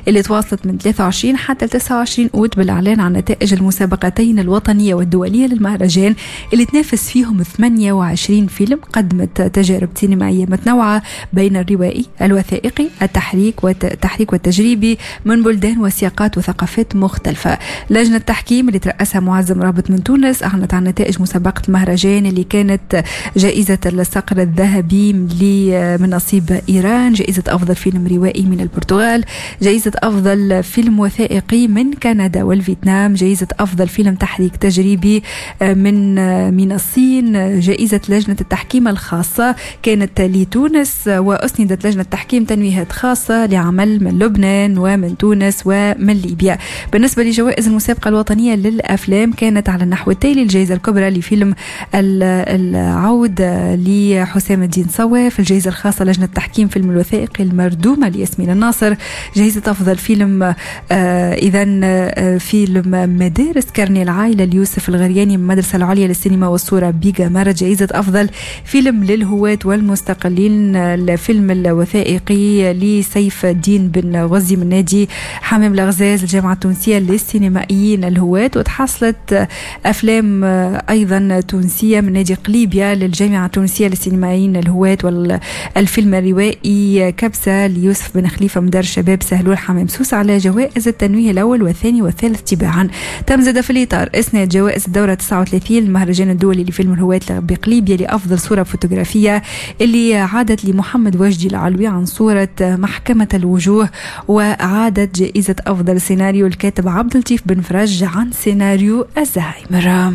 اللي تواصلت من 23 حتى 29 أوت بالإعلان عن نتائج المسابقتين الوطنية والدولية للمهرجان اللي تنافس فيهم 28 فيلم قدمت تجارب سينمائية متنوعة بين الروائي، الوثائقي، التحريك والتجريبي من بلدان وسياقات وثقافات مختلفة. لجنة التحكيم اللي ترأسها معز مرابط من تونس أعلنت عن نتائج مسابقة المهرجان اللي كانت جائزة الصقر الذهبي من نصيب إيران، جائزة أفضل فيلم روائي من البرتغال، جائزة أفضل فيلم وثائقي من كندا والفيتنام، جائزة أفضل فيلم تحريك تجريبي من الصين. جائزة لجنة التحكيم الخاصة كانت لتونس، وأسندت لجنة التحكيم تنويهات خاصة لعمل من لبنان ومن تونس ومن ليبيا. بالنسبة لجوائز المسابقة الوطنية للأفلام كانت على النحو التالي: الجائزة الكبرى لفيلم العود لحسام الدين صواف، الجائزة الخاصة لجنة التحكيم فيلم الوثائقي المردومة لياسمين الناصر، جائزة أفضل فيلم فيلم مدارس كرني العائلة ليوسف الغرياني من المدرسة العليا للسينما والصورة بيجا مرة، جائزة أفضل فيلم للهواة والمستقلين الفيلم الوثائقي لسيف الدين بن غزي من نادي حمام الغزاز الجامعة التونسية للسينمائيين الهواة، وتحصلت أفلام أيضا تونسية من نادي قليبيا للجامعة التونسية للسينمائيين الهواة، والفيلم الروائي كبسة ليوسف بن خليفة مدار الشباب سهلول حمام سوس على جوائز التنويه الأول والثاني والثالث تباعا. تم زاد في الإطار إسناد جوائز الدورة 39 المهرجان الدولي لفيلم الهواة بقليبيا لأفضل صورة فوتوغرافية اللي عادت لمحمد وجدي العلوي عن صورة محكمة الوجوه، وعادت جائزة أفضل سيناريو الكاتب عبد اللطيف بن فرج عن سيناريو الزهايمر.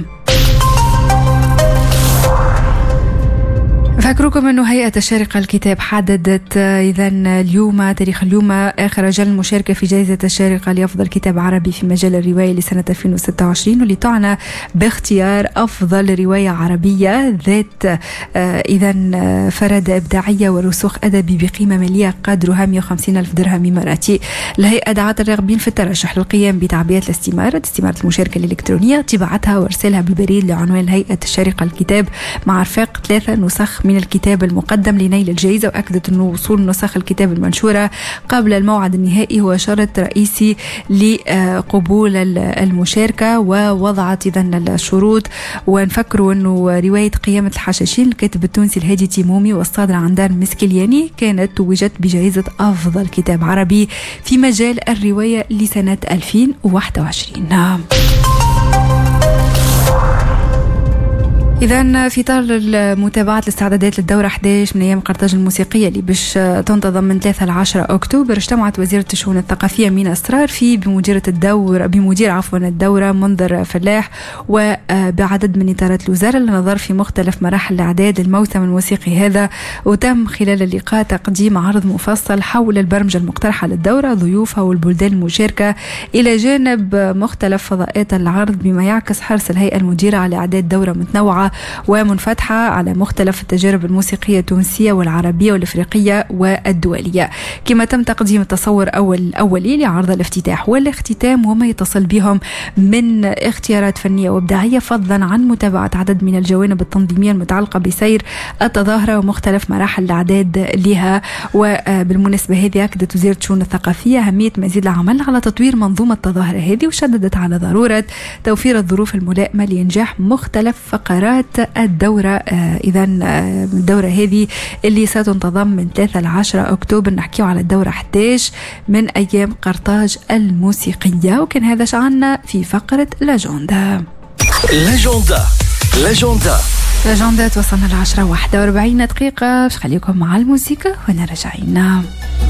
فاكركم أنه هيئة الشارقة الكتاب حددت اليوم تاريخ اليوم آخر أجل المشاركة في جائزة الشارقة لأفضل كتاب عربي في مجال الرواية لسنة 2026، واللي تعنى باختيار أفضل رواية عربية ذات فرادة إبداعية ورسوخ أدبي بقيمة مالية قدرها 150 ألف درهم إماراتي. الهيئة دعت الراغبين في الترشح للقيام بتعبئة استمارة المشاركة الإلكترونية، طباعتها وارسالها بالبريد لعنوان هيئة الشارقة الكتاب مع رفاق 3 نسخ من الكتاب المقدم لنيل الجائزة. وأكدت أن وصول نسخ الكتاب المنشورة قبل الموعد النهائي هو شرط رئيسي لقبول المشاركة، ووضعت الشروط. ونفكروا أنه رواية قيامة الحشاشين الكاتب التونسي الهادي تيمومي والصادرة عن دار مسكلياني كانت توجت بجائزة أفضل كتاب عربي في مجال الرواية لسنة 2021. إذن في إطار متابعة الاستعدادات للدورة 11 من أيام قرطاج الموسيقية اللي باش تنتظم من 3 ل 10 أكتوبر، اجتمعت وزيرة الشؤون الثقافية مينا أسرار بمدير الدورة منذر فلاح وبعدد من إطارات الوزارة للنظر في مختلف مراحل الإعداد للموسم الموسيقي هذا. وتم خلال اللقاء تقديم عرض مفصل حول البرمجة المقترحة للدورة، ضيوفها والبلدان المشاركة، إلى جانب مختلف فضاءات العرض، بما يعكس حرص الهيئة المديرة على إعداد دورة متنوعة ومنفتحة على مختلف التجارب الموسيقية التونسية والعربية والإفريقية والدولية. كما تم تقديم التصور الأولي لعرض الافتتاح والاختتام وما يتصل بهم من اختيارات فنية وإبداعية، فضلا عن متابعة عدد من الجوانب التنظيمية المتعلقة بسير التظاهرة ومختلف مراحل الإعداد لها. وبالمناسبة هذه أكدت وزيرة الشؤون الثقافية أهمية مزيد العمل على تطوير منظومة التظاهرة هذه، وشددت على ضرورة توفير الظروف الملائمة لإنجاح مختلف فقرات الدورة. الدورة هذه اللي ستنتظم من 3 ل 10 أكتوبر، نحكيه على الدورة 11 من أيام قرطاج الموسيقية. وكان هذا شعنا في فقرة لاجوندا. توصلنا ل 10:41 باش خليكم مع الموسيقى ونرجعين.